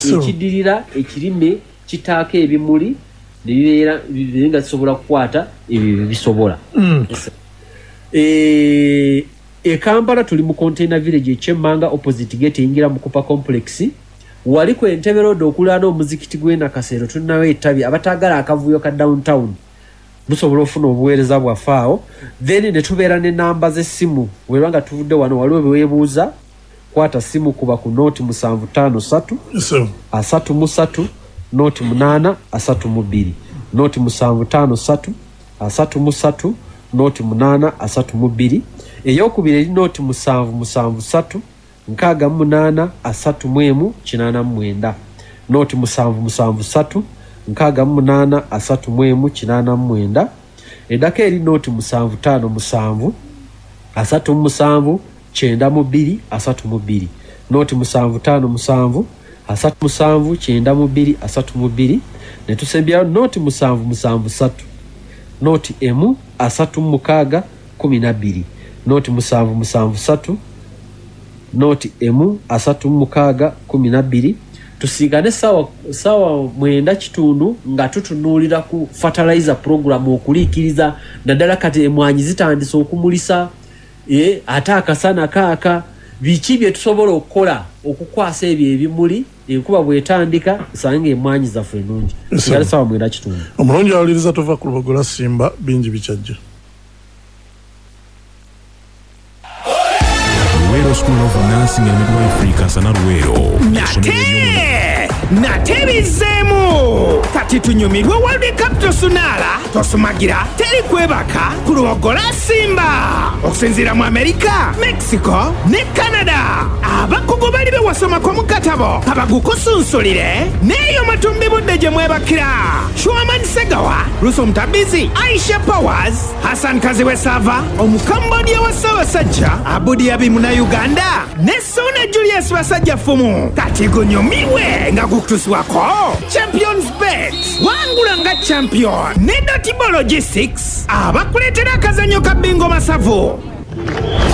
ekidirira ekirime kitaako ebimuli nebibeera nga bisobola kukwata ebyo bisobola. Kampala tuli mu container village ekyemmanga opposite gate eyingira mu Cooper complex. Wali ku Entebbe Road okulana omuzikiti gw'ena Kasero tulinawo ettabi abatagala akavuyo ka downtown musobola ofuna obuweereza bwaffe awo. Then ne tubeera ne namba z'essimu webanga tuvudde wano waliwo beweebuuza kwata simu kuba ku nooti 753 33 nooti 8 32 nooti 753 33 nooti 8 32 eyokubiri eri nooti 773 68 31 89 nooti 773 68 31 89 edaka eri nooti 757 37 92 32 nooti 757 37 92 32 ne tusembyayo nooti 773 nooti emu 36 12 nooti 773 nooti emu 36 12 tusigane sawa 9 kitundu nga tutunuulira ku fertilizer program okuliikiriza naddala kati emwanyi zitandise okumulisa ate akasana kaaka biki bye tusobola okukola okukwasa ebyo ebimuli enkuba bwetandika sange emwanyi zaffe ennungi sigale sawa 9 kitundu omulungi awuliriza tova ku Lubogola Simba bingi bikyajja. Luwero School of Nursing and Midwifery Kansana Luwero. Nate bizemu kati tunyumirwe World Cup tosunala tosumagira teri kwebaka ku Lubogola Simba okusinziira mu America, Mexico ne Canada. Abakugu bali bewasoma ko mukatabo abagukusunsulire neyo matumbi budde gye mwebakira Chouaman Segawa, Russo Mutabizi, Aisha Powers, Hassan Kaziwe Sava, Omukambodia wa Ssaabasajja Abudi Abimu na Uganda ne Suna Julius Basajja Fumu kati gunyumirwe nga gukutuswako Champions Bet wangula nga champion ne Dotable Logistics abakuletera akazanyo ka bingo masavu.